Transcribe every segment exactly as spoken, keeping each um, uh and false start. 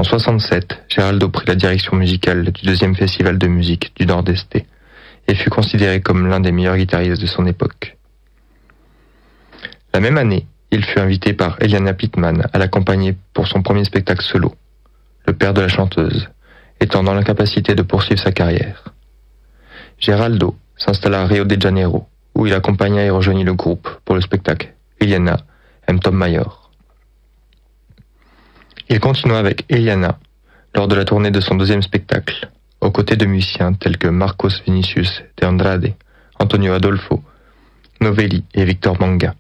En soixante-sept, Geraldo prit la direction musicale du deuxième festival de musique du Nord-Est et fut considéré comme l'un des meilleurs guitaristes de son époque. La même année, il fut invité par Eliana Pittman à l'accompagner pour son premier spectacle solo, le père de la chanteuse, étant dans l'incapacité de poursuivre sa carrière. Geraldo s'installa à Rio de Janeiro, où il accompagna et rejoignit le groupe pour le spectacle Eliana aime Tom Mayor. Il continua avec Eliana lors de la tournée de son deuxième spectacle, aux côtés de musiciens tels que Marcos Vinicius de Andrade, Antonio Adolfo, Novelli et Victor Manga.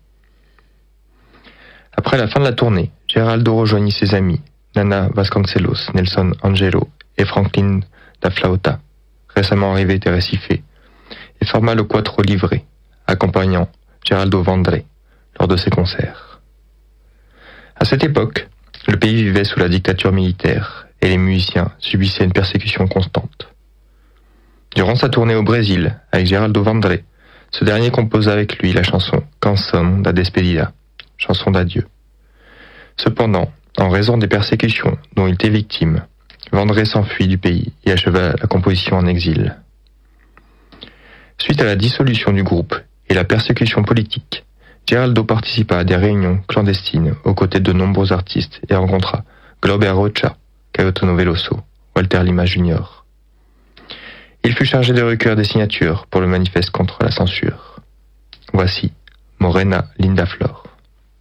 Après la fin de la tournée, Geraldo rejoignit ses amis Nana Vasconcelos, Nelson Angelo et Franklin da Flauta, récemment arrivé de Recife, et forma le Quattro Livre, accompagnant Geraldo Vandré lors de ses concerts. À cette époque, le pays vivait sous la dictature militaire et les musiciens subissaient une persécution constante. Durant sa tournée au Brésil avec Geraldo Vandré, ce dernier composa avec lui la chanson Canção da Despedida, chanson d'adieu. Cependant, en raison des persécutions dont il était victime, Vandré s'enfuit du pays et acheva la composition en exil. Suite à la dissolution du groupe et la persécution politique, Geraldo participa à des réunions clandestines aux côtés de nombreux artistes et rencontra Glauber Rocha, Caetano Veloso, Walter Lima junior Il fut chargé de recueillir des signatures pour le manifeste contre la censure. Voici Morena Linda Flor.